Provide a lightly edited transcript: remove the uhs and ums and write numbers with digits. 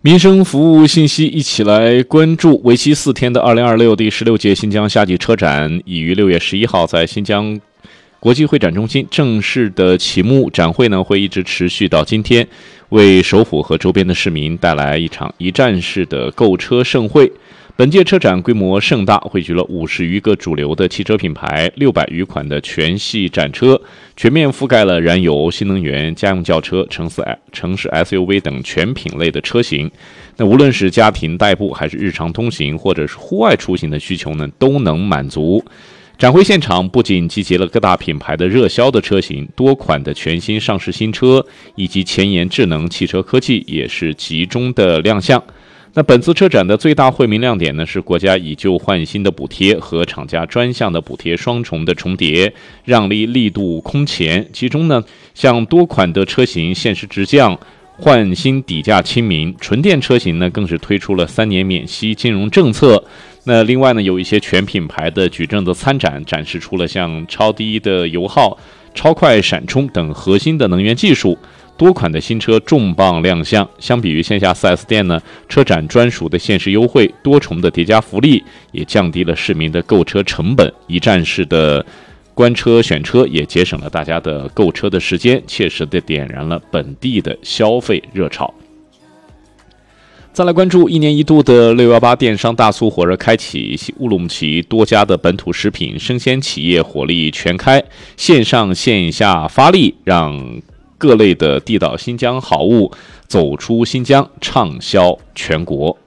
民生服务信息，一起来关注。为期4天的2026第16届新疆夏季车展已于6月11号在新疆国际会展中心正式的启幕。展会呢会一直持续到今天，为首府和周边的市民带来一场一站式的购车盛会。本届车展规模盛大，汇聚了50余个主流的汽车品牌，600余款的全系展车，全面覆盖了燃油、新能源、家用轿车、城市 SUV 等全品类的车型。那无论是家庭代步还是日常通行或者是户外出行的需求呢，都能满足。展会现场不仅集结了各大品牌的热销的车型，多款的全新上市新车以及前沿智能汽车科技也是集中的亮相。那本次车展的最大惠民亮点呢，是国家以旧换新的补贴和厂家专项的补贴双重的重叠，让利力度空前。其中呢，像多款的车型限时直降，换新底价亲民，纯电车型呢更是推出了3年免息金融政策。那另外呢，有一些全品牌的矩阵的参展，展示出了像超低的油耗、超快闪充等核心的能源技术。多款的新车重磅亮相，相比于线下 4S 店呢，车展专属的限时优惠、多重的叠加福利，也降低了市民的购车成本。一站式的观车选车，也节省了大家的购车的时间，切实的点燃了本地的消费热潮。再来关注1年1度的618电商大促火热开启，乌鲁木齐多家的本土食品生鲜企业火力全开，线上线下发力，让各类的地道新疆好物走出新疆，畅销全国。